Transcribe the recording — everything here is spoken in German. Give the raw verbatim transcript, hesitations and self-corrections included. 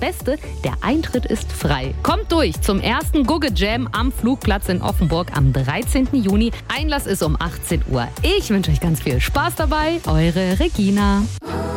Beste, der Eintritt ist frei. Kommt durch zum ersten Gugge Jam am Flugplatz in Offenburg am dreizehnten Juni. Einlass ist um achtzehn Uhr. Ich wünsche euch ganz viel Spaß dabei. Eure Regina.